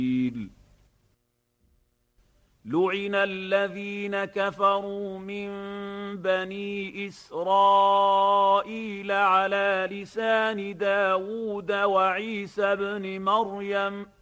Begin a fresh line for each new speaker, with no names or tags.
لعن الذين كفروا من بني إسرائيل على لسان داود وعيسى بن مريم